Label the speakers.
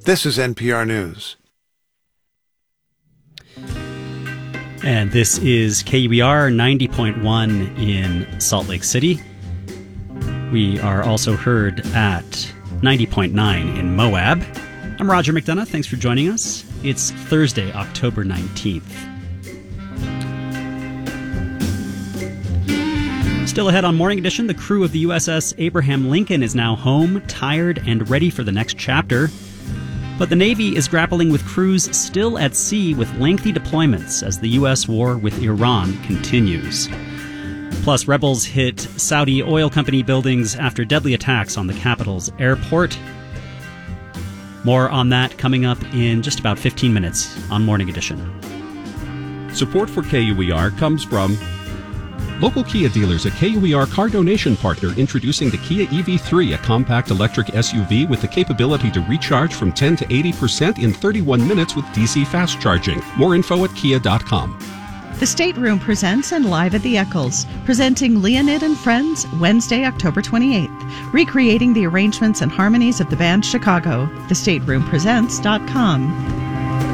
Speaker 1: This is NPR News.
Speaker 2: And this is KUER 90.1 in Salt Lake City. We are also heard at 90.9 in Moab. I'm Roger McDonough. Thanks for joining us. It's Thursday, October 19th. Still ahead on Morning Edition, the crew of the USS Abraham Lincoln is now home, tired, and ready for the next chapter. But the Navy is grappling with crews still at sea with lengthy deployments as the U.S. war with Iran continues. Plus, rebels hit Saudi oil company buildings after deadly attacks on the capital's airport. More on that coming up in just about 15 minutes on Morning Edition.
Speaker 3: Support for KUER comes from local Kia dealers, a KUER car donation partner, introducing the Kia EV3, a compact electric SUV with the capability to recharge from 10 to 80% in 31 minutes with DC fast charging. More info at kia.com.
Speaker 4: The State Room presents and live at the Eccles, presenting Leonid and Friends, Wednesday, October 28th, recreating the arrangements and harmonies of the band Chicago. TheStateRoomPresents.com.